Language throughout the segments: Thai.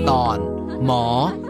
ตอนหมอ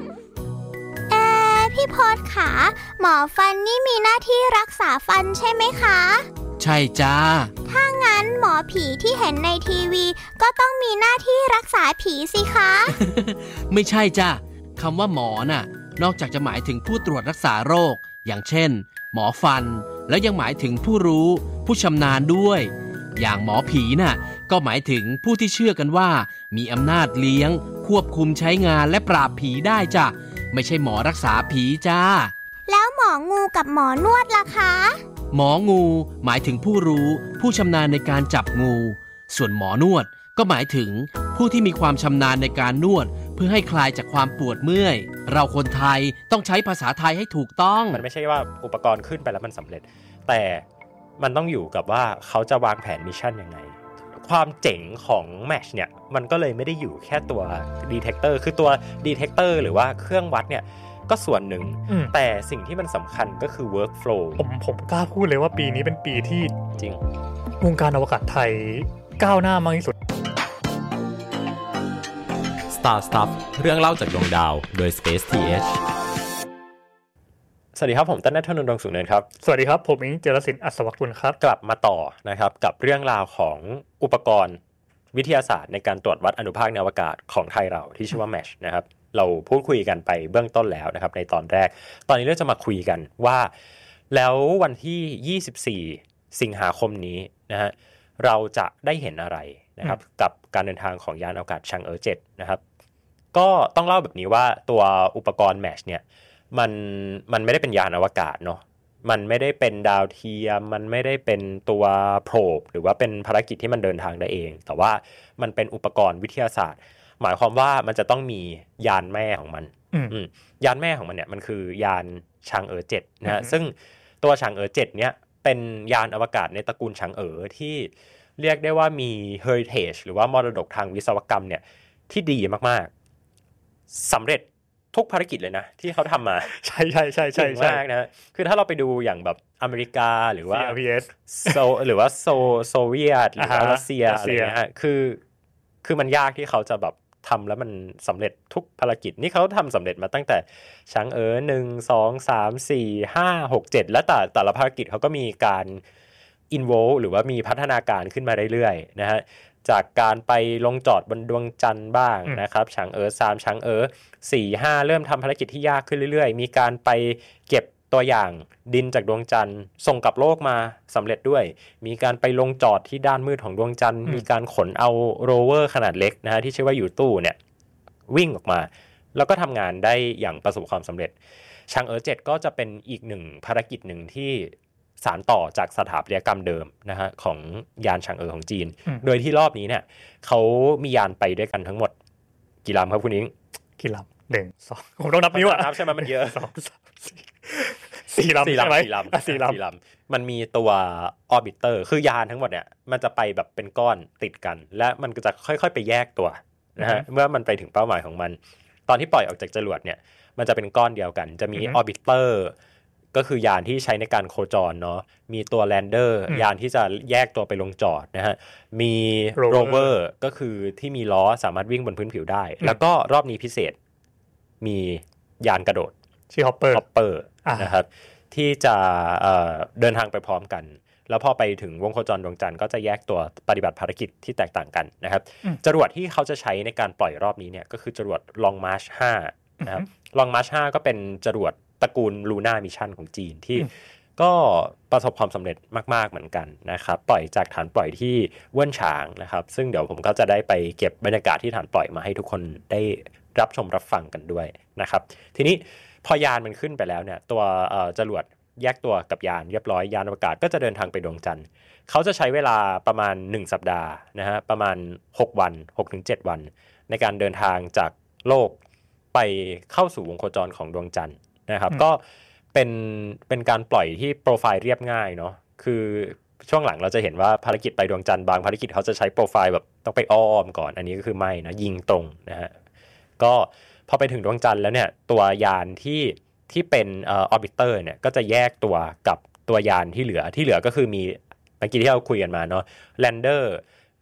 พี่พศขาหมอฟันนี่มีหน้าที่รักษาฟันใช่ไหมคะใช่จ้าถ้างั้นหมอผีที่เห็นในทีวีก็ต้องมีหน้าที่รักษาผีสิคะไม่ใช่จ้าคำว่าหมอน่ะนอกจากจะหมายถึงผู้ตรวจรักษาโรคอย่างเช่นหมอฟันแล้วยังหมายถึงผู้รู้ผู้ชำนาญด้วยอย่างหมอผีน่ะก็หมายถึงผู้ที่เชื่อกันว่ามีอำนาจเลี้ยงควบคุมใช้งานและปราบผีได้จ้ะไม่ใช่หมอรักษาผีจ้าแล้วหมองูกับหมอนวดล่ะคะหมองูหมายถึงผู้รู้ผู้ชำนาญในการจับงูส่วนหมอนวดก็หมายถึงผู้ที่มีความชำนาญในการนวดเพื่อให้คลายจากความปวดเมื่อยเราคนไทยต้องใช้ภาษาไทยให้ถูกต้องมันไม่ใช่ว่าอุปกรณ์ขึ้นไปแล้วมันสำเร็จแต่มันต้องอยู่กับว่าเขาจะวางแผนมิชชั่นยังไงความเจ๋งของแมชเนี่ยมันก็เลยไม่ได้อยู่แค่ตัวดีเทคเตอร์คือตัวดีเทคเตอร์หรือว่าเครื่องวัดเนี่ยก็ส่วนหนึ่งแต่สิ่งที่มันสำคัญก็คือ workflow ผมกล้าพูดเลยว่าปีนี้เป็นปีที่จริงวงการอวกาศไทยก้าวหน้ามากที่สุด Star Stuff เรื่องเล่าจากดวงดาวโดย Space TH สวัสดีครับผมต้นณัฐ นนท์ ดวงสุขเนินครับสวัสดีครับผมอิงเจรศิลป์อัศวกุลครับกลับมาต่อนะครับกับเรื่องราวของอุปกรณ์วิทยาศาสตร์ในการตรวจวัดอนุภาคในอวกาศของไทยเราที่ชื่อว่า MASH นะครับเราพูดคุยกันไปเบื้องต้นแล้วนะครับในตอนแรกตอนนี้เราจะมาคุยกันว่าแล้ววันที่24สิงหาคมนี้นะฮะเราจะได้เห็นอะไรนะครับกับการเดินทางของยานอวกาศชางเอ๋อ7นะครับก็ต้องเล่าแบบนี้ว่าตัวอุปกรณ์ MASH เนี่ยมันไม่ได้เป็นยานอวกาศเนาะมันไม่ได้เป็นดาวเทียมมันไม่ได้เป็นตัวโพรบหรือว่าเป็นภารกิจที่มันเดินทางได้เองแต่ว่ามันเป็นอุปกรณ์วิทยาศาสตร์หมายความว่ามันจะต้องมียานแม่ของมันยานแม่ของมันเนี่ยมันคือยานชางเอ๋อ7นะฮะซึ่งตัวชางเอ๋อ7เนี่ยเป็นยานอวกาศในตระกูลชางเอ๋อที่เรียกได้ว่ามี heritage หรือว่ามรดกทางวิศวกรรมเนี่ยที่ดีมากๆสำเร็จทุกภารกิจเลยนะที่เขาทำมาใช่ใช่ใช่ใช่มากนะคือถ้าเราไปดูอย่างแบบอเมริกาหรือว่า CRPS หรือว่าโซเวียตหรือว่ารัสเซียอะไรนะฮะคือมันยากที่เขาจะแบบทำแล้วมันสำเร็จทุกภารกิจนี่เขาทำสำเร็จมาตั้งแต่ชางเอ๋อ1 2 3 4 5 6 7และแต่ละภารกิจเขาก็มีการinvolve หรือว่ามีพัฒนาการขึ้นมาเรื่อยๆนะฮะจากการไปลงจอดบนดวงจันทร์บ้างนะครับชางเอ๋อ3ชางเอ๋อ4 5เริ่มทำภารกิจที่ยากขึ้นเรื่อยๆมีการไปเก็บตัวอย่างดินจากดวงจันทร์ส่งกลับโลกมาสำเร็จด้วยมีการไปลงจอดที่ด้านมืดของดวงจันทร์มีการขนเอาโรเวอร์ขนาดเล็กนะฮะที่ชื่อว่ายูตู้เนี่ยวิ่งออกมาแล้วก็ทำงานได้อย่างประสบความสำเร็จชางเอ๋อ7ก็จะเป็นอีกหนึ่งภารกิจหนึ่งที่สานต่อจากสถาปัตยกรรมเดิมนะฮะของยานชางเอ๋อของจีนโดยที่รอบนี้เนี่ยเขามียานไปด้วยกันทั้งหมดกี่ลำครับคุณอิงกี่ลำ1 2ผมต้องนับนิ้วนับใช่ไหมมันเยอะ 4 ลำใช่ไหม 4 ลำมันมีตัวออร์บิเตอร์คือยานทั้งหมดเนี่ยมันจะไปแบบเป็นก้อนติดกันและมันก็จะค่อยๆไปแยกตัวนะฮะเมื่อมันไปถึงเป้าหมายของมันตอนที่ปล่อยออกจากจรวดเนี่ยมันจะเป็นก้อนเดียวกันจะมีออร์บิเตอร์ก็คือยานที่ใช้ในการโคจรเนาะมีตัวแลนเดอร์ยานที่จะแยกตัวไปลงจอดนะฮะมีโรเวอร์ก็คือที่มีล้อสามารถวิ่งบนพื้นผิวได้แล้วก็รอบนี้พิเศษมียานกระโดดชื่อฮอปเปอร์นะครับที่จะเดินทางไปพร้อมกันแล้วพอไปถึงวงโคจรดวงจันทร์ก็จะแยกตัวปฏิบัติภารกิจที่แตกต่างกันนะครับจรวดที่เขาจะใช้ในการปล่อยรอบนี้เนี่ยก็คือจรวด Long March 5นะครับ Long March 5ก็เป็นจรวดตระกูล Luna Mission ของจีนที่ก็ประสบความสำเร็จมากๆเหมือนกันนะครับปล่อยจากฐานปล่อยที่เวิ้นฉางนะครับซึ่งเดี๋ยวผมก็จะได้ไปเก็บบรรยากาศที่ฐานปล่อยมาให้ทุกคนได้รับชมรับฟังกันด้วยนะครับทีนี้พอยานมันขึ้นไปแล้วเนี่ยตัวจรวดแยกตัวกับยานเรียบร้อยยานอวกาศก็จะเดินทางไปดวงจันทร์เขาจะใช้เวลาประมาณ1สัปดาห์นะฮะประมาณ6 วัน 6-7 วันในการเดินทางจากโลกไปเข้าสู่วงโคจรของดวงจันทร์นะครับก็เป็นการปล่อยที่โปรไฟล์เรียบง่ายเนาะคือช่วงหลังเราจะเห็นว่าภารกิจไปดวงจันทร์บางภารกิจเขาจะใช้โปรไฟล์แบบต้องไปอ้อมก่อนอันนี้ก็คือไม่นะยิงตรงนะฮะก็พอไปถึงดวงจันทร์แล้วเนี่ยตัวยานที่เป็นออร์บิเตอร์เนี่ยก็จะแยกตัวกับตัวยานที่เหลือก็คือมีเมื่อกี้ที่เราคุยกันมาเนาะแลนเดอร์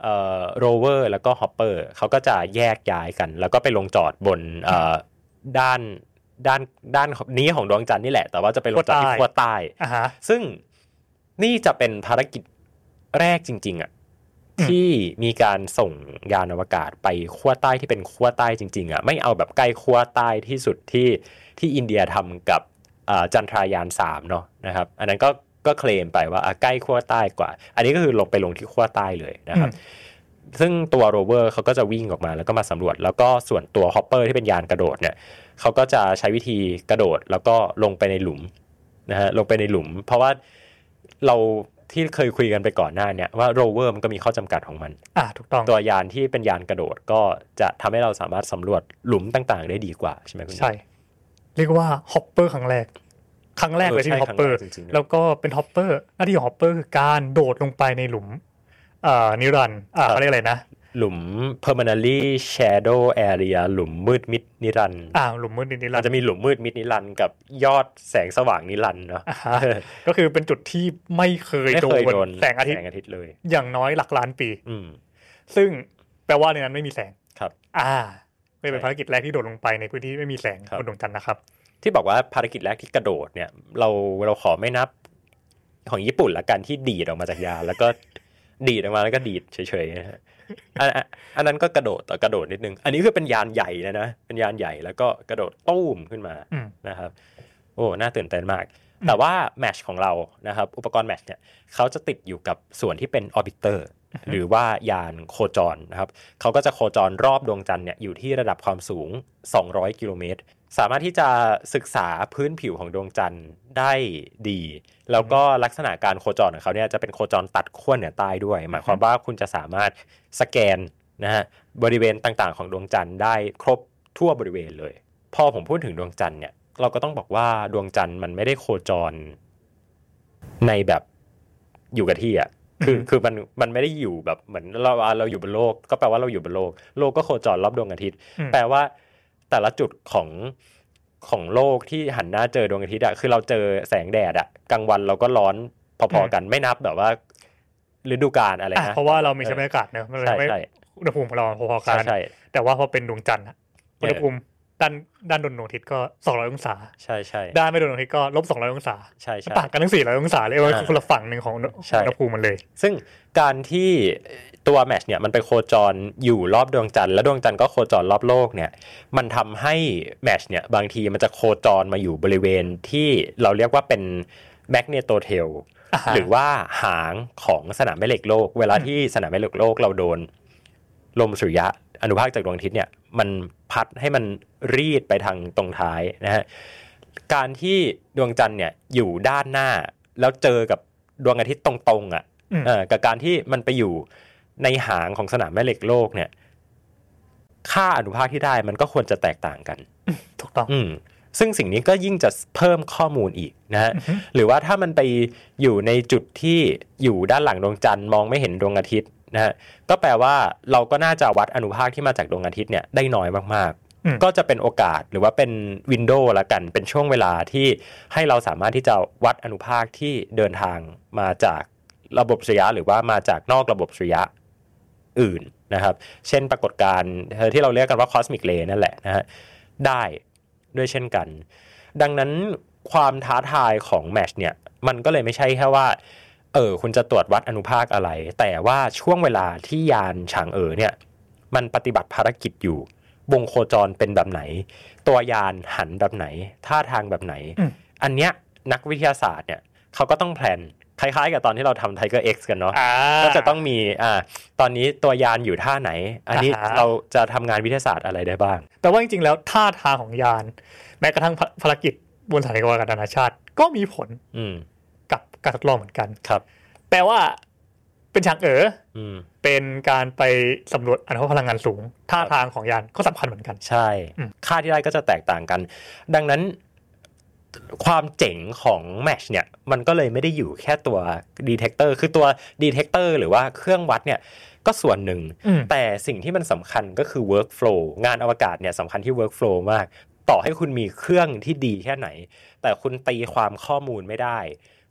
โรเวอร์แล้วก็ฮอปเปอร์เขาก็จะแยกย้ายกันแล้วก็ไปลงจอดบนด้านนี้ของดวงจันทร์นี่แหละแต่ว่าจะไปลงจอดที่ขั้วใต้ซึ่งนี่จะเป็นภารกิจแรกจริงๆอ่ะที่มีการส่งยานอวกาศไปขั้วใต้ที่เป็นขั้วใต้จริงๆอ่ะไม่เอาแบบใกล้ขั้วใต้ที่สุดที่อินเดียทำกับจันทรายาน3เนาะนะครับอันนั้นก็เคลมไปว่าใกล้ขั้วใต้กว่าอันนี้ก็คือลงที่ขั้วใต้เลยนะครับซึ่งตัวโรเวอร์เขาก็จะวิ่งออกมาแล้วก็มาสำรวจแล้วก็ส่วนตัวฮอปเปอร์ที่เป็นยานกระโดดเนี่ยเขาก็จะใช้วิธีกระโดดแล้วก็ลงไปในหลุมนะฮะลงไปในหลุมเพราะว่าเราที่เคยคุยกันไปก่อนหน้าเนี่ยว่าโรเวอร์มันก็มีข้อจำกัดของมันถูกต้องตัวยานที่เป็นยานกระโดดก็จะทำให้เราสามารถสำรวจหลุมต่างๆได้ดีกว่าใช่ไหมคุณใช่เรียกว่าฮอปเปอร์ครั้งแรกเลยที่ฮอปเปอร์แล้วก็เป็นฮอปเปอร์หน้าที่ของฮอปเปอร์คือการโดดลงไปในหลุมนิรันดร์เขาเรียกอะไรนะหลุม permanently shadow area หลุมมืดมิดนิรันดร์หลุมมืดนิรันดร์อาจจะมีหลุมมืดมิดนิรันดร์กับยอดแสงสว่างนิรันดร์เนาะก็คือเป็นจุดที่ไม่เคยโดนแสงอาทิตย์เลยอย่างน้อยหลักล้านปีซึ่งแปลว่าในนั้นไม่มีแสงครับเป็นภารกิจแรกที่โดดลงไปในพื้นที่ไม่มีแสงบนดวงจันทร์นะครับที่บอกว่าภารกิจแรกที่กระโดดเนี่ยเราขอไม่นับของญี่ปุ่นละกันที่ดีดออกมาจากยานแล้วก็ดีดออกมาแล้วก็ดีดเฉยๆนะฮะอันนั้นก็กระโดดนิดนึงอันนี้คือเป็นยานใหญ่นะเป็นยานใหญ่แล้วก็กระโดดตู้มขึ้นมานะครับโอ้น่าตื่นเต้นมากแต่ว่าแมชของเรานะครับอุปกรณ์แมชเนี่ยเขาจะติดอยู่กับส่วนที่เป็นออร์บิเตอร์หรือว่ายานโคจรนะครับเขาก็จะโคจรรอบดวงจันทร์เนี่ยอยู่ที่ระดับความสูง200กิโลเมตรสามารถที่จะศึกษาพื้นผิวของดวงจันทร์ได้ดีแล้วก็ลักษณะการโคจรของเขาเนี่ยจะเป็นโคจรตัดขั้วเหนือใต้ด้วยหมายความว่าคุณจะสามารถสแกนนะฮะบริเวณต่างๆของดวงจันทร์ได้ครบทั่วบริเวณเลยพอผมพูดถึงดวงจันทร์เนี่ยเราก็ต้องบอกว่าดวงจันทร์มันไม่ได้โคจรในแบบอยู่กับที่อ่ะคือมันไม่ได้อยู่แบบเหมือนเราอยู่บนโลกก็แปลว่าเราอยู่บนโลกก็โคจรรอบดวงอาทิตย์แปลว่าแต่ละจุดของโลกที่หันหน้าเจอดวงอาทิตย์อะคือเราเจอแสงแดดอะกลางวันเราก็ร้อนพอๆกันไม่นับแบบว่าฤดูกาลอะไรนะเพราะว่าเรามีชั้นบรรยากาศเนอะไม่อุณหภูมิของเราพอๆกันแต่ว่าพอเป็นดวงจันทร์อุณหภูมิด้านโดนดวงอาทิตย์ก็200องศาใช่ด้านไม่โดนดวงอาทิตย์ก็-200องศาใช่ต่างกันทั้ง400องศาเลยว่าคนละฝั่งนึงของอุณหภูมิมันเลยซึ่งการที่ตัวแมชเนี่ยมันไปโคจรอยู่รอบดวงจันทร์แล้วดวงจันทร์ก็โคจรรอบโลกเนี่ยมันทำให้แมชเนี่ยบางทีมันจะโคจรมาอยู่บริเวณที่เราเรียกว่าเป็นแมกเนโตเทลหรือว่าหางของสนามแม่เหล็กโลกเวลาที่สนามแม่เหล็กโลกเราโดนลมสุริยะอนุภาคจากดวงอาทิตย์เนี่ยมันพัดให้มันรีดไปทางตรงท้ายนะฮะการที่ดวงจันทร์เนี่ยอยู่ด้านหน้าแล้วเจอกับดวงอาทิตย์ตรงๆอ่ะกับการที่มันไปอยู่ในหางของสนามแม่เหล็กโลกเนี่ยค่าอนุภาคที่ได้มันก็ควรจะแตกต่างกันถูกต้องซึ่งสิ่งนี้ก็ยิ่งจะเพิ่มข้อมูลอีกนะฮะหรือว่าถ้ามันไปอยู่ในจุดที่อยู่ด้านหลังดวงจันทร์มองไม่เห็นดวงอาทิตย์นะฮะก็แปลว่าเราก็น่าจะวัดอนุภาคที่มาจากดวงอาทิตย์เนี่ยได้น้อยมากๆก็จะเป็นโอกาสหรือว่าเป็นวินโดว์ละกันเป็นช่วงเวลาที่ให้เราสามารถที่จะวัดอนุภาคที่เดินทางมาจากระบบสุริยะหรือว่ามาจากนอกระบบสุริยะอื่นนะครับเช่นปรากฏการณ์ที่เราเรียกกันว่าคอสมิกเรย์นั่นแหละนะฮะได้ด้วยเช่นกันดังนั้นความท้าทายของแมชเนี่ยมันก็เลยไม่ใช่แค่ว่าคุณจะตรวจวัดอนุภาคอะไรแต่ว่าช่วงเวลาที่ยานฉางเนี่ยมันปฏิบัติภารกิจอยู่วงโคจรเป็นแบบไหนตัวยานหันแบบไหนท่าทางแบบไหนอันเนี้ยนักวิทยาศาสตร์เนี่ยเขาก็ต้องแพลนคล้ายๆกับตอนที่เราทำ Tiger X กันเนาะก็จะต้องมีตอนนี้ตัวยานอยู่ท่าไหนอันนี้เราจะทำงานวิทยาศาสตร์อะไรได้บ้างแต่ว่าจริงๆแล้วท่าทางของยานแม้กระทั่งภารกิจบนสถานีอวกาศนานาชาติก็มีผลกับการทดลองเหมือนกันครับแปลว่าเป็นฉางเป็นการไปสำรวจอนุภาคพลังงานสูงท่าทางของยานก็สำคัญเหมือนกันใช่ค่าที่ได้ก็จะแตกต่างกันดังนั้นความเจ๋งของแมชเนี่ยมันก็เลยไม่ได้อยู่แค่ตัวดีเทคเตอร์คือตัวดีเทคเตอร์หรือว่าเครื่องวัดเนี่ยก็ส่วนหนึ่งแต่สิ่งที่มันสำคัญก็คือ workflow งานอวกาศเนี่ยสำคัญที่ workflow มากต่อให้คุณมีเครื่องที่ดีแค่ไหนแต่คุณตีความข้อมูลไม่ได้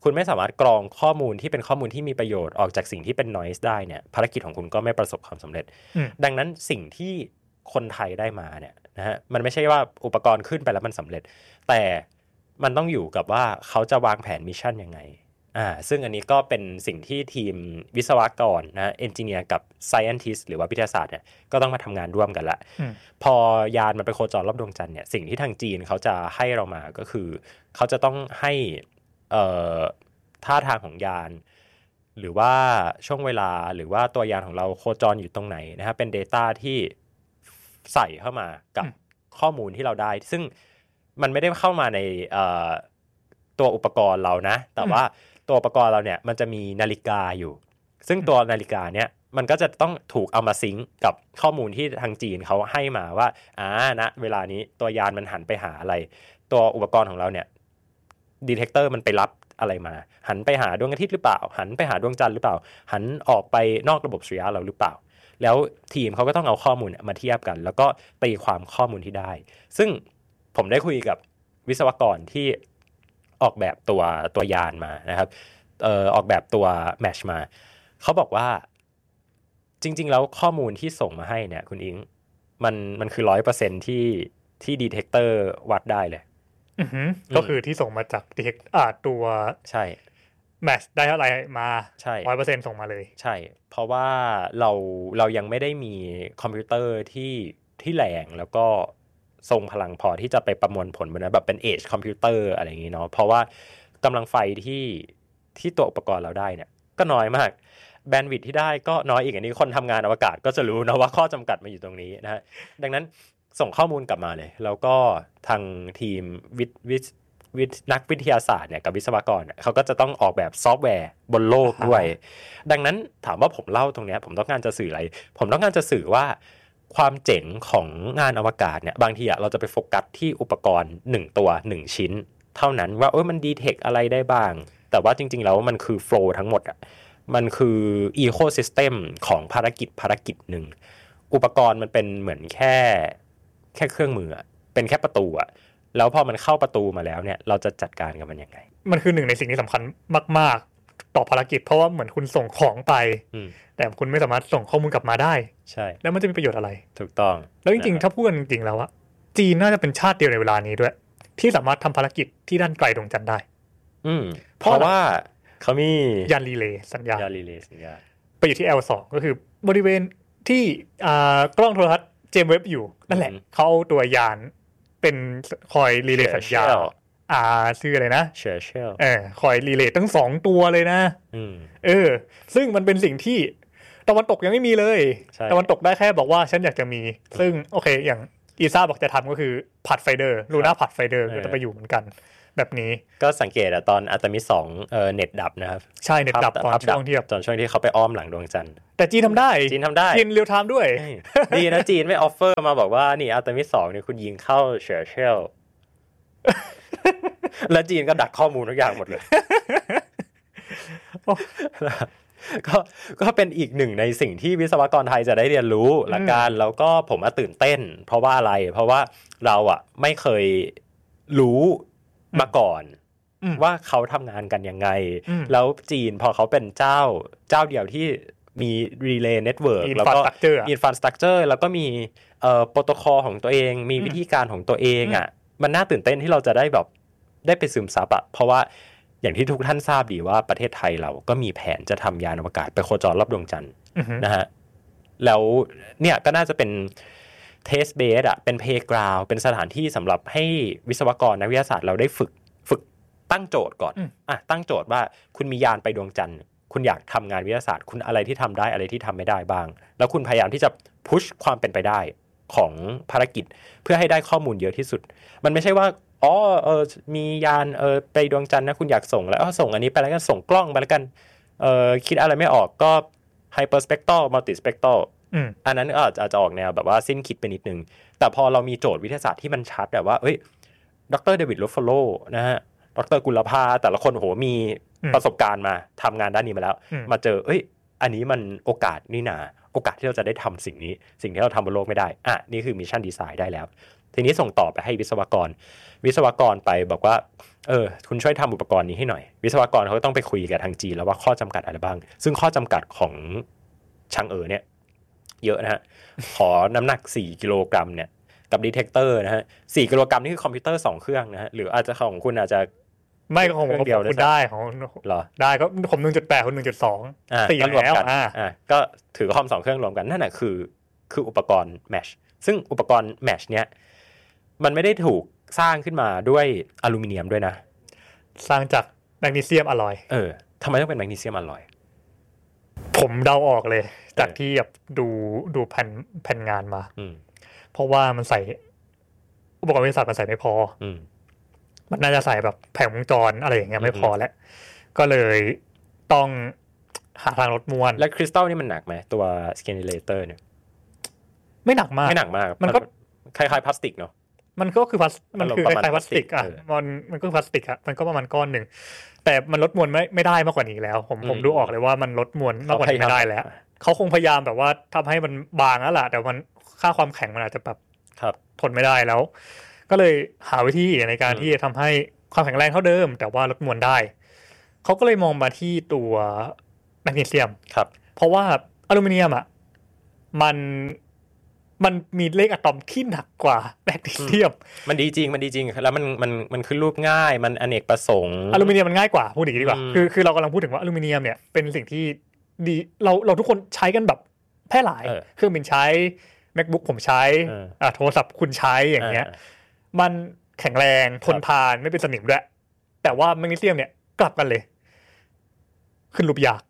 คุณไม่สามารถกรองข้อมูลที่เป็นข้อมูลที่มีประโยชน์ออกจากสิ่งที่เป็น noise ได้เนี่ยภารกิจของคุณก็ไม่ประสบความสำเร็จดังนั้นสิ่งที่คนไทยได้มาเนี่ยนะฮะมันไม่ใช่ว่าอุปกรณ์ขึ้นไปแล้วมันสำเร็จแต่มันต้องอยู่กับว่าเขาจะวางแผนมิชชั่นยังไงซึ่งอันนี้ก็เป็นสิ่งที่ทีมวิศวกรนะเอนจิเนียร์กับ scientist หรือว่าวิทยาศาสตร์เนี่ยก็ต้องมาทำงานร่วมกันละพอยานมันไปโคจรรอบดวงจันทร์เนี่ยสิ่งที่ทางจีนเขาจะให้เรามาก็คือเขาจะต้องให้ท่าทางของยานหรือว่าช่วงเวลาหรือว่าตัวยานของเราโคจรอยู่ตรงไหนนะครับเป็น data ที่ใส่เข้ามากับข้อมูลที่เราได้ซึ่งมันไม่ได้เข้ามาในตัวอุปกรณ์เรานะแต่ว่าตัวอุปกรณ์เราเนี่ยมันจะมีนาฬิกาอยู่ซึ่งตัวนาฬิกาเนี่ยมันก็จะต้องถูกเอามาซิงก์กับข้อมูลที่ทางจีนเขาให้มาว่าณเวลานี้ตัวยานมันหันไปหาอะไรตัวอุปกรณ์ของเราเนี่ยดีเทคเตอร์มันไปรับอะไรมาหันไปหาดวงอาทิตย์หรือเปล่าหันไปหาดวงจันทร์หรือเปล่าหันออกไปนอกระบบสุริยะเราหรือเปล่าแล้วทีมเขาก็ต้องเอาข้อมูลมาเทียบกันแล้วก็ตีความข้อมูลที่ได้ซึ่งผมได้คุยกับวิศวกรที่ออกแบบตัวยานมานะครับออกแบบตัวแมชมาเขาบอกว่าจริงๆแล้วข้อมูลที่ส่งมาให้เนี่ยคุณอิงมันคือ 100% ที่ดีเทคเตอร์วัดได้เลยก็คือที่ส่งมาจากดีเทคตัวใช่แมชได้อะไรมาใช่ 100% ส่งมาเลยใช่เพราะว่าเรายังไม่ได้มีคอมพิวเตอร์ที่แรงแล้วก็ทรงพลังพอที่จะไปประมวลผลบนนั้นแบบเป็น Edge คอมพิวเตอร์อะไรอย่างงี้เนาะเพราะว่ากำลังไฟที่ตัวอุปกรณ์เราได้เนี่ยก็น้อยมากแบนด์วิดท์ที่ได้ก็น้อยอีกอันนี้คนทำงานอวกาศก็จะรู้นะว่าข้อจำกัดมันอยู่ตรงนี้นะฮะดังนั้นส่งข้อมูลกลับมาเลยแล้วก็ทางทีมนักวิทยาศาสตร์เนี่ยกับวิศวกรเขาก็จะต้องออกแบบซอฟต์แวร์บนโลกด้วยดังนั้นถามว่าผมเล่าตรงนี้ผมต้องการจะสื่ออะไรผมต้องการจะสื่อว่าความเจ๋งของงานอวกาศเนี่ยบางทีเราจะไปโฟกัสที่อุปกรณ์1ตัว1ชิ้นเท่านั้นว่ามันดีเทคอะไรได้บ้างแต่ว่าจริงๆแล้วมันคือโฟลว์ทั้งหมดมันคืออีโคซิสเต็มของภารกิจหนึ่งอุปกรณ์มันเป็นเหมือนแค่เครื่องมือเป็นแค่ประตูแล้วพอมันเข้าประตูมาแล้วเนี่ยเราจะจัดการกับมันยังไงมันคือหนึ่งในสิ่งที่สำคัญมากๆต่อภารกิจเพราะว่าเหมือนคุณส่งของไปแต่คุณไม่สามารถส่งข้อมูลกลับมาได้ใช่แล้วมันจะมีประโยชน์อะไรถูกต้องแล้วจริงๆถ้าพูดกันจริงๆแล้วจีนน่าจะเป็นชาติเดียวในเวลานี้ด้วยที่สามารถทำภารกิจที่ด้านไกลดวงจันทร์ได้เพราะว่าเขามียานรีเลย์สัญญาณไปอยู่ที่ L2 ก็คือบริเวณที่กล้องโทรทัศน์เจมส์เว็บอยู่นั่นแหละเขาเอาตัวยานเป็นคอยรีเลย์สัญญาณชื่ออะไรนะคอยรีเลย์ทั้ง2ตัวเลยนะซึ่งมันเป็นสิ่งที่ตะวันตกยังไม่มีเลยตะวันตกได้แค่บอกว่าฉันอยากจะมีซึ่งโอเคอย่างอีซ่าบอกจะทำก็คือพัดไฟเดอร์ลูน่าพัดไฟเดอร์ก็จะไปอยู่เหมือนกันแบบนี้ก็สังเกตตอนอาร์เตมิส2เน็ตดับนะครับใช่เน็ตดับตอนช่วงที่เขาไปอ้อมหลังดวงจันทร์แต่จีนทำได้จีนเรียลไทม์ด้วยดีนะจีนไม่ออฟเฟอร์มาบอกว่านี่อาร์เตมิส2เนี่ยคุณยิงเข้าเชอร์เชลแล้วจีนก็ดักข้อมูลทุกอย่างหมดเลยก็เป็นอีกหนึ่งในสิ่งที่วิศวกรไทยจะได้เรียนรู้ละกันแล้วก็ผมตื่นเต้นเพราะว่าอะไรเพราะว่าเราไม่เคยรู้มาก่อนว่าเขาทำงานกันยังไงแล้วจีนพอเขาเป็นเจ้าเดียวที่มี relay network แล้วก็ infrastructure แล้วก็มีโปรโตคอลของตัวเองมีวิธีการของตัวเองมันน่าตื่นเต้นที่เราจะได้ไปซึมซับเพราะว่าอย่างที่ทุกท่านทราบดีว่าประเทศไทยเราก็มีแผนจะทำยานอวกาศไปโคจรรอบดวงจันทร์นะฮะแล้วเนี่ยก็น่าจะเป็นtest bed เป็น playground เป็นสถานที่สำหรับให้วิศวกรนักวิทยาศาสตร์เราได้ฝึกตั้งโจทย์ก่อนตั้งโจทย์ว่าคุณมียานไปดวงจันทร์คุณอยากทำงานวิทยาศาสตร์คุณอะไรที่ทำได้อะไรที่ทำไม่ได้บ้างแล้วคุณพยายามที่จะพุชความเป็นไปได้ของภารกิจเพื่อให้ได้ข้อมูลเยอะที่สุดมันไม่ใช่ว่ามียานไปดวงจันทร์นะคุณอยากส่งแล้วส่งอันนี้ไปแล้วกันส่งกล้องไปแล้วกันคิดอะไรไม่ออกก็ hyperspectral multispectral อันนั้นอาจจะออกแนวแบบว่าสิ้นคิดไปนิดนึงแต่พอเรามีโจทย์วิทยาศาสตร์ที่มันชัดแบบว่าดร.เดวิด โรฟโลนะฮะดร.กุลภาแต่ละคนมีประสบการณ์มาทำงานด้านนี้มาแล้วมาเจออันนี้มันโอกาสนี่นาโอกาสที่เราจะได้ทำสิ่งที่เราทำบนโลกไม่ได้นี่คือมิชชั่นดีไซน์ได้แล้วทีนี้ส่งต่อไปให้วิศวกรไปบอกว่าคุณช่วยทำอุปกรณ์นี้ให้หน่อยวิศวกรเขาก็ต้องไปคุยกับทางจีนแล้วว่าข้อจำกัดอะไรบ้างซึ่งข้อจำกัดของชางเนี่ยเยอะนะฮะ ขอน้ำหนัก4กิโลกรัมเนี่ยกับดีเทคเตอร์นะฮะ4กิโลกรัมนี่คือคอมพิวเตอร์2เครื่องนะฮะหรืออาจจะของคุณอาจจะไม่ของผมเดียวคุณได้ของเหรอได้ก็ผม 1.8 คุณ 1.2 4แล้วก็ถือคอม2เครื่องรวมกันนั่นน่ะคืออุปกรณ์แมชซึ่งอุปกรณ์แมชเนี้ยมันไม่ได้ถูกสร้างขึ้นมาด้วยอลูมิเนียมด้วยนะสร้างจากแมกนีเซียมอลลอยทำไมต้องเป็นแมกนีเซียมอลลอยผมเดาออกเลยจากที่แบบดูแผ่นงานมาเพราะว่ามันใส่อุปกรณ์วิทยาศาสตร์มันใส่ไม่พอมันน่าจะใส่แบบแผงวงจรอะไรอย่างเงี้ยไม่พอแล้วก็เลยต้องหาทางลดมวลแล้วคริสตัลนี่มันหนักไหมตัวสแกนดิเลเตอร์เนี่ยไม่หนักมากมันก็คล้ายๆพลาสติกเนาะมันก็คือมันคือคล้ายๆพลาสติกมันก็พลาสติกมันก็ประมาณก้อนหนึ่งแต่มันลดมวลไม่ได้มากกว่านี้แล้วผมดูออกเลยว่ามันลดมวลมากกว่านี้ไม่ได้แล้วเขาคงพยายามแบบว่าทำให้มันบางแล้วล่ะแต่มันค่าความแข็งมันอาจจะแบบทนไม่ได้แล้วก็เลยหาวิธีในการที่จะทำให้ความแข็งแรงเท่าเดิมแต่ว่าลดมวลได้เขาก็เลยมองมาที่ตัวแมกนีเซียมเพราะว่าอลูมิเนียมมันมีเลขอะตอมที่หนักกว่าแมกนีเซียมมันดีจริงแล้วมันขึ้นรูปง่ายมันอเนกประสงค์อลูมิเนียมมันง่ายกว่าพูดอย่างนี้ดีกว่าคือเรากำลังพูดถึงว่าอลูมิเนียมเนี่ยเป็นสิ่งที่ดีเราทุกคนใช้กันแบบแพร่หลายเครื่องบินใช้ MacBook ผมใช้โทรศัพท์คุณใช้อย่างเงี้ยมันแข็งแรงทนทานไม่เป็นสนิมด้วยแต่ว่าแมกนีเซียมเนี่ยกลับกันเลยขึ้นรูปยาก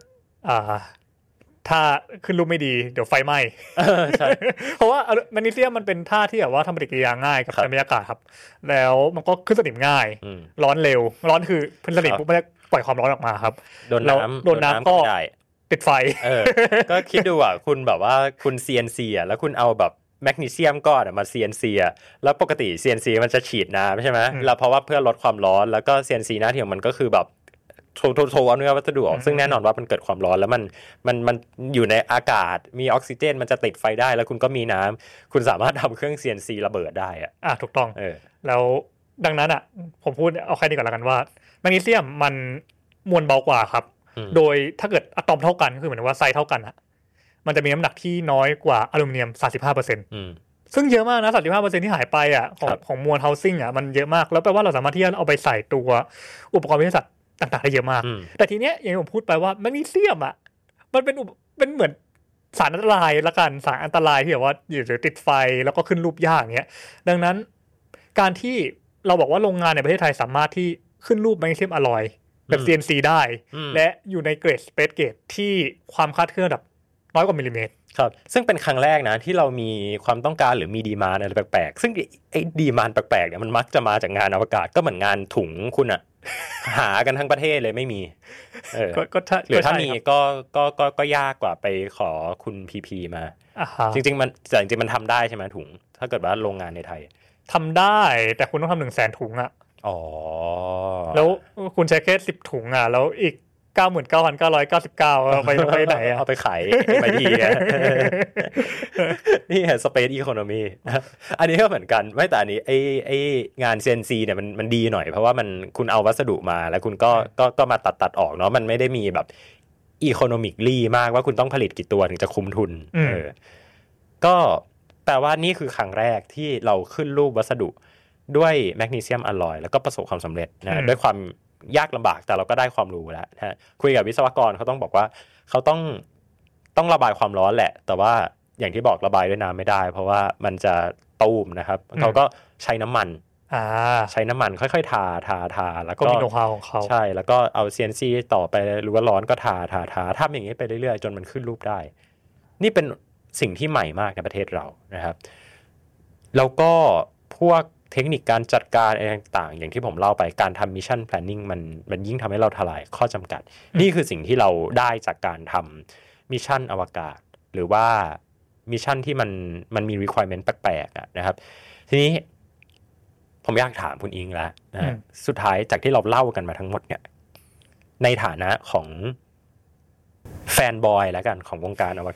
ถ้าขึ้นรูปไม่ดีเดี๋ยวไฟไหม้ใช่เพราะว่าแมกนีเซียมมันเป็นท่าที่แบบว่าทำปฏิกิริยาง่ายกับสารบรรยากาศครับแล้วมันก็ขึ้นสนิมง่ายร้อนเร็วร้อนคือพื้นสนิมปุ๊บมันจะปล่อยความร้อนออกมาครับโดนน้ำก็ติดไฟก็คิดดูอ่ะคุณแบบว่าคุณ CNC อ่ะแล้วคุณเอาแบบแมกนีเซียมก้อนมา CNC อ่ะแล้วปกติ CNC มันจะฉีดน้ำใช่ไหมแล้วเพราะว่าเพื่อลดความร้อนแล้วก็ CNC หน้าที่ของมันก็คือแบบโทเอาเนื้อวัสดุออกซึ่งแน่นอนว่ามันเกิดความร้อนแล้วมันอยู่ในอากาศมีออกซิเจนมันจะติดไฟได้แล้วคุณก็มีน้ำคุณสามารถทำเครื่อง CNC ระเบิดได้ถูกต้องแล้วดังนั้นผมพูดเอาแค่นี้ก่อนละกันว่าแมกนีเซียมมันมวลเบากว่าครับโดยถ้าเกิดอะตอมเท่ากันก็คือเหมือนว่าไซส์เท่ากันมันจะมีน้ำหนักที่น้อยกว่าอลูมิเนียม 35% ซึ่งเยอะมากนะ 35% ที่หายไปของมวล housing มันเยอะมากแล้วแปลว่าเราสามารถที่จะเอาไปใส่ตัวอุปกรณ์วิทยาศาสตร์ต่างๆได้เยอะมากแต่ทีเนี้ยอย่างที่ผมพูดไปว่าแมกนีเซียมมันเป็นเหมือนสารอันตรายละกันสารอันตรายที่แบบว่าอยู่ติดไฟแล้วก็ขึ้นรูปยากอย่างเงี้ยดังนั้นการที่เราบอกว่าโรงงานในประเทศไทยสามารถที่ขึ้นรูปแมกนีเซียมอลลอยแบบ CNC ได้และอยู่ในเกรด Space Grade ที่ความคลาดเคลื่อนแบบน้อยกว่ามิลลิเมตรครับซึ่งเป็นครั้งแรกนะที่เรามีความต้องการหรือมีดีมานด์อะไรแปลกๆซึ่งไอ้ดีมานด์แปลกๆเนี่ยมันมักจะมาจากงานอวกาศก็เหมือนงานถุงคุณหากันทั้งประเทศเลยไม่มีหรือถ้ามีก็ยากกว่าไปขอคุณพีมาจริงๆมันทำได้ใช่ไหมถุงถ้าเกิดว่าโรงงานในไทยทำได้แต่คุณต้องทำ100,000 ถุงแล้วคุณใช้แค่10 ถุงแล้วอีก 99,999 เอาไปไหนเอาไปขายไม่ดีนี่สเปซอีโคโนมีอันนี้ก็เหมือนกันไม่แต่อันนี้ไองาน CNC เนี่ยมันดีหน่อยเพราะว่าคุณเอาวัสดุมาแล้วคุณก็มาตัดออกเนาะมันไม่ได้มีแบบอีโคโนมิคลี่มากว่าคุณต้องผลิตกี่ตัวถึงจะคุ้มทุนก็แปลว่านี่คือครั้งแรกที่เราขึ้นรูปวัสดุด้วยแมกนีเซียมอลลอยแล้วก็ประสบความสำเร็จนะด้วยความยากลำบากแต่เราก็ได้ความรู้แล้วนะคุยกับวิศวกรเขาต้องบอกว่าเขาต้องระบายความร้อนแหละแต่ว่าอย่างที่บอกระบายด้วยน้ำไม่ได้เพราะว่ามันจะตูมนะครับเขาก็ใช้น้ำมันค่อยๆทาแล้วก็มีโน้ตฮาวของเขาใช่แล้วก็เอา CNC ต่อไปรู้ว่าร้อนก็ทาทำอย่างนี้ไปเรื่อยๆจนมันขึ้นรูปได้นี่เป็นสิ่งที่ใหม่มากในประเทศเรานะครับแล้วก็พวกเทคนิคการจัดการอะไรต่างๆอย่างที่ผมเล่าไปการทำมิชชั่นแพลนนิ่งมันยิ่งทำให้เราทลายข้อจำกัดนี่คือสิ่งที่เราได้จากการทำมิชชั่นอวกาศหรือว่ามิชชั่นที่มันมี requirement แปลกๆนะครับทีนี้ผมอยากถามคุณอิงแล้วนะสุดท้ายจากที่เราเล่ากันมาทั้งหมดเนี่ยในฐานะของแฟนบอยแล้วกันของวงการอวกาศ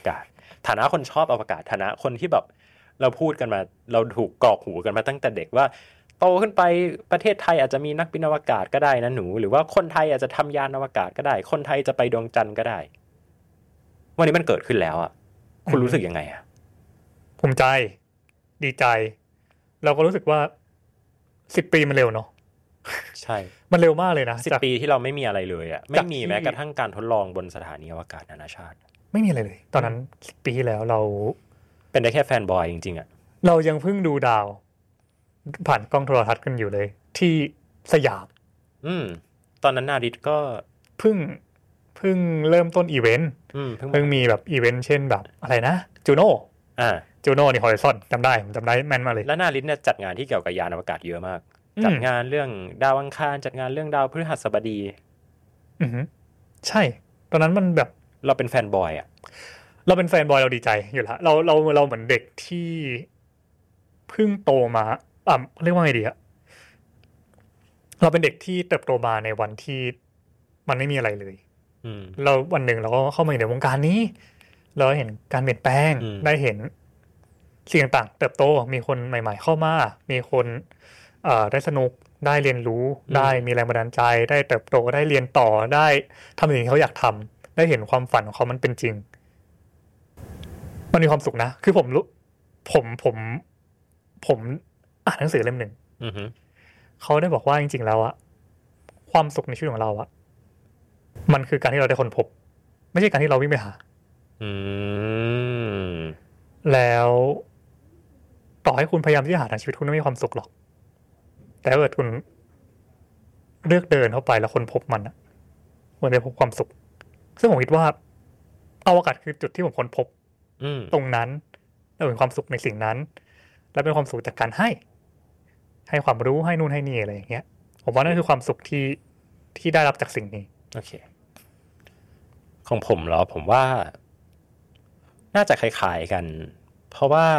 ฐานะคนชอบอวกาศฐานะคนที่แบบเราพูดกันมาเราถูกกรอกหูกันมาตั้งแต่เด็กว่าโตขึ้นไปประเทศไทยอาจจะมีนักบินอวกาศก็ได้นะหนูหรือว่าคนไทยอาจจะทำยานอวกาศก็ได้คนไทยจะไปดวงจันทร์ก็ได้วันนี้มันเกิดขึ้นแล้วอ่ะคุณรู้สึกยังไงอ่ะภูมิใจดีใจเราก็รู้สึกว่า10 ปีมันเร็วเนาะใช่มันเร็วมากเลยนะ 10 ปีที่เราไม่มีอะไรเลยอ่ะไม่มีแม้กระทั่งการทดลองบนสถานีอวกาศนานาชาติไม่มีอะไรเลยตอนนั้น10 ปีที่แล้วเราเป็นได้แค่แฟนบอยจริงๆอ่ะเรายังเพิ่งดูดาวผ่านกล้องโทรทัศน์กันอยู่เลยที่สยามตอนนั้นนาดิตก็เพิ่งเริ่มต้นอีเวนต์เพิ่งมีแบบอีเวนต์เช่นแบบอะไรนะจูโน่จูโน่นี่ฮอริซอนจำได้แม่นมากเลยแล้วนาดิตเนี่ยจัดงานที่เกี่ยวกับยานอวกาศเยอะมากจัดงานเรื่องดาวอังคารจัดงานเรื่องดาวพฤหัสบดีใช่ตอนนั้นมันแบบเราเป็นแฟนบอยอ่ะเราเป็นแฟนบอยเราดีใจอยู่แล้วเราเหมือนเด็กที่เพิ่งโตมาเรียกว่าไงดีอะเราเป็นเด็กที่เติบโตมาในวันที่มันไม่มีอะไรเลยเราวันหนึ่งเราก็เข้ามาในวงการนี้เราเห็นการเปลี่ยนแปลงได้เห็นสิ่งต่างๆเติบโตมีคนใหม่ๆเข้ามามีคนได้สนุกได้เรียนรู้ได้มีแรงบันดาลใจได้เติบโตได้เรียนต่อได้ทำสิ่งที่เขาอยากทำได้เห็นความฝันของเขามันเป็นจริงมันมีความสุขนะคือผมอ่านหนังสือเล่มหนึ่งเขาได้บอกว่าจริงๆแล้วอะความสุขในชีวิตของเราอะมันคือการที่เราได้ค้นพบไม่ใช่การที่เราวิ่งไปหาแล้วต่อให้คุณพยายามที่จะหาทางชีวิตคุณไม่มีความสุขหรอกแต่ถ้าเกิดคุณเลือกเดินเข้าไปแล้วค้นพบมันอะคุณจะพบความสุขซึ่งผมคิดว่าอวกาศคือจุดที่ผมค้นพบตรงนั้นแล้วเป็นความสุขในสิ่งนั้นและเป็นความสุขจากการให้ความรู้ให้นู่นให้นี่อะไรอย่างเงี้ยผมว่านั่นคือความสุขที่ได้รับจากสิ่งนี้โอเคของผมเหรอผมว่าน่าจะคล้ายๆกันเพราะว่า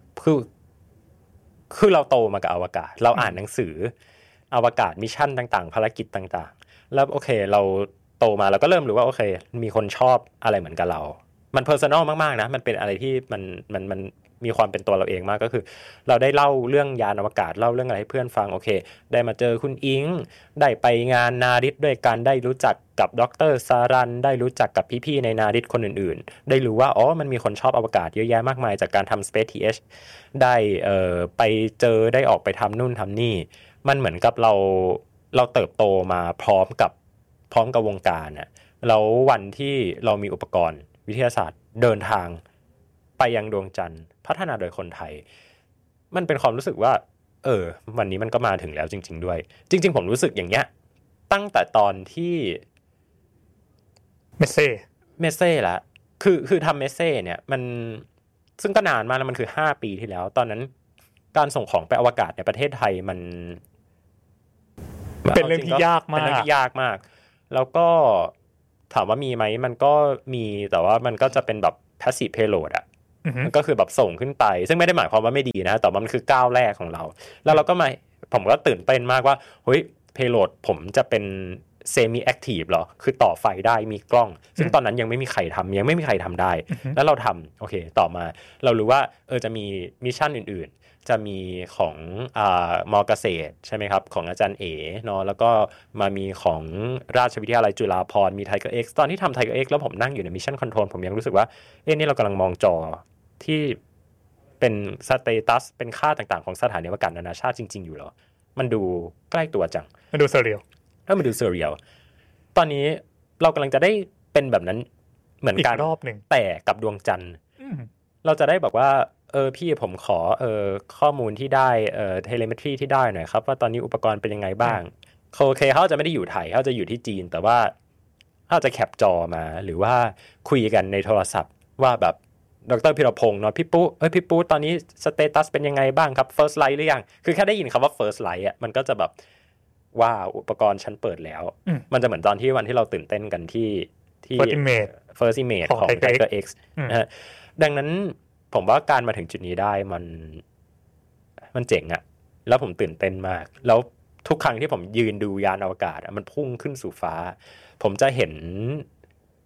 คือเราโตมากับอวกาศเราอ่านหนังสืออวกาศมิชชั่นต่างๆภารกิจต่างๆแล้วโอเคเราโตมาเราก็เริ่มรู้ว่าโอเคมีคนชอบอะไรเหมือนกับเรามันเพอร์ซันอลมากๆนะมันเป็นอะไรที่มันมีความเป็นตัวเราเองมากก็คือเราได้เล่าเรื่องยานอวกาศเล่าเรื่องอะไรให้เพื่อนฟังโอเคได้มาเจอคุณอิงได้ไปงานนาริตด้วยกันได้รู้จักกับดร.สารันได้รู้จักกับพี่ๆในนาริตคนอื่นๆได้รู้ว่าอ๋อมันมีคนชอบอวกาศเยอะแยะมากมายจากการทำ Space TH ได้ไปเจอได้ออกไปทำนู่นทำนี่มันเหมือนกับเราเติบโตมาพร้อมกับวงการน่ะแล้ววันที่เรามีอุปกรณ์วิทยาศาสตร์เดินทางไปยังดวงจันทร์พัฒนาโดยคนไทยมันเป็นความรู้สึกว่าวันนี้มันก็มาถึงแล้วจริงๆด้วยจริงๆผมรู้สึกอย่างเงี้ยตั้งแต่ตอนที่เมสเซ่ละคือทำเมสเซ่เนี่ยมันซึ่งก็นานมากแล้วมันคือ5 ปีที่แล้วตอนนั้นการส่งของไปอวกาศในประเทศไทยมันเป็นเรื่องที่ยากมากแล้วก็ถามว่ามีไหมมันก็มีแต่ว่ามันก็จะเป็นแบบ passive payload อ่ะมันก็คือแบบส่งขึ้นไปซึ่งไม่ได้หมายความว่าไม่ดีนะแต่มันคือก้าวแรกของเราแล้วเราก็ผมก็ตื่นเต้นมากว่าเฮ้ย payload ผมจะเป็น semi active หรอคือต่อไฟได้มีกล้องซึ่งตอนนั้นยังไม่มีใครทำได้แล้วเราทำโอเคต่อมาเรารู้ว่าจะมีมิชชั่นอื่นๆจะมีของม.เกษตรใช่ไหมครับของอาจารย์เอ๋เนาะแล้วก็มามีของราชวิทยาลัยจุฬาภรณ์มี Tiger X ตอนที่ทำ Tiger X แล้วผมนั่งอยู่ใน Mission Control ผมยังรู้สึกว่านี่เรากำลังมองจอที่เป็นสเตตัสเป็นค่าต่างๆของสถานีอวกาศนานาชาติจริงๆอยู่เหรอมันดูใกล้ตัวจังมันดูเซเรียลมันดูเซเรียลตอนนี้เรากำลังจะได้เป็นแบบนั้นเหมือนกันรอบหนึ่งแต่กับดวงจันทร์เราจะได้บอกว่าพี่ผมขอข้อมูลที่ได้เทเลเมตรีที่ได้หน่อยครับว่าตอนนี้อุปกรณ์เป็นยังไงบ้างโอเคเขาจะไม่ได้อยู่ไทยเขาจะอยู่ที่จีนแต่ว่าเขาจะแคปจอมาหรือว่าคุยกันในโทรศัพท์ว่าแบบดร.พิรพงษ์เนาะพี่ปุ๊ตอนนี้สเตตัสเป็นยังไงบ้างครับ first light หรือยังคือแค่ได้ยินคำว่า first light อ่ะมันก็จะแบบว้าวอุปกรณ์ฉันเปิดแล้วมันจะเหมือนตอนที่วันที่เราตื่นเต้นกันที่ first image ของ Tiger X นะฮะดังนั้นผมว่าการมาถึงจุดนี้ได้มันเจ๋งอะแล้วผมตื่นเต้นมากแล้วทุกครั้งที่ผมยืนดูยานอวกาศมันพุ่งขึ้นสู่ฟ้าผมจะเห็น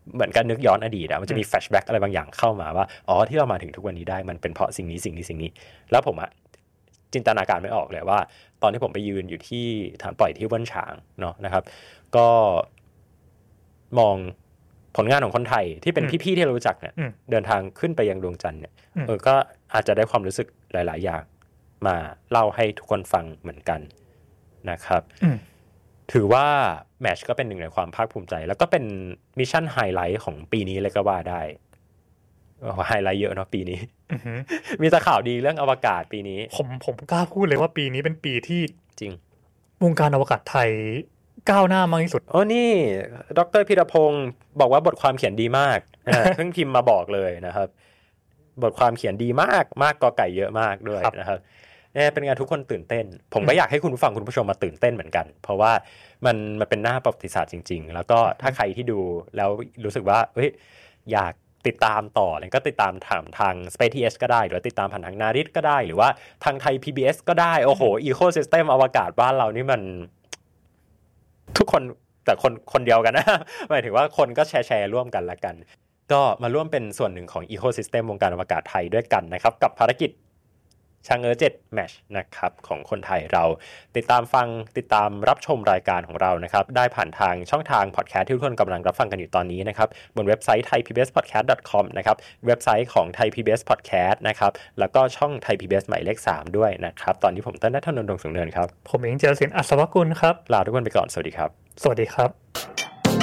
เหมือนกันนึกย้อนอดีตมันจะมีแฟลชแบ็กอะไรบางอย่างเข้ามาว่าอ๋อที่เรามาถึงทุกวันนี้ได้มันเป็นเพราะสิ่งนี้แล้วผมจินตนาการไม่ออกเลยว่าตอนที่ผมไปยืนอยู่ที่ฐานปล่อยที่ว่านฉางเนาะนะครับก็มองผลงานของคนไทยที่เป็นพี่ๆที่เรารู้จักเนี่ยเดินทางขึ้นไปยังดวงจันทร์เนี่ยก็อาจจะได้ความรู้สึกหลายๆอย่างมาเล่าให้ทุกคนฟังเหมือนกันนะครับถือว่าแมตช์ก็เป็นหนึ่งในความภาคภูมิใจแล้วก็เป็นมิชชั่นไฮไลท์ของปีนี้เลยก็ว่าได้ไฮไลท์เยอะเนาะปีนี้มีแต่ข่าวดีเรื่องอวกาศปีนี้ผมกล้าพูดเลยว่าปีนี้เป็นปีที่จริงวงการอวกาศไทยก้าวหน้ามากที่สุดนี่ดร.พีรพงศ์บอกว่าบทความเขียนดีมากเพิ่งพิมพ์มาบอกเลยนะครับบทความเขียนดีมากกอไก่เยอะมากด้วยนะครับเป็นงานทุกคนตื่นเต้นผมก็อยากให้คุณผู้ฟังคุณผู้ชมมาตื่นเต้นเหมือนกันเพราะว่ามันเป็นหน้าประวัติศาสตร์จริงๆแล้วก็ถ้าใครที่ดูแล้วรู้สึกว่าอยากติดตามต่อแล้วก็ติดตามทาง Space.th ก็ได้หรือติดตามผ่านทางนาริตก็ได้หรือว่าทางไทย PBS ก็ได้โอ้โหอีโคซิสเต็มอวกาศบ้านเรานี่มันทุกคนแต่คนเดียวกันนะหมายถึงว่าคนก็แชร์ร่วมกันละกันก็มาร่วมเป็นส่วนหนึ่งของอีโคซิสเต็มวงการอวกาศไทยด้วยกันนะครับกับภารกิจชางเอ๋อ7แมตช์นะครับของคนไทยเราติดตามรับชมรายการของเรานะครับได้ผ่านทางช่องทางพอดแคสต์ที่ทุกคนกำลังรับฟังกันอยู่ตอนนี้นะครับบนเว็บไซต์ thaipbspodcast.com นะครับเว็บไซต์ของ Thai PBS Podcast นะครับแล้วก็ช่อง Thai PBS หมายเลข3ด้วยนะครับตอนนี้ผมต้นณัฐนนท์ ดวงสูงเนินครับผมเองเจริญศิลป์อัศวกุลครับลาทุกคนไปก่อนสวัสดีครับสวัสดีครับ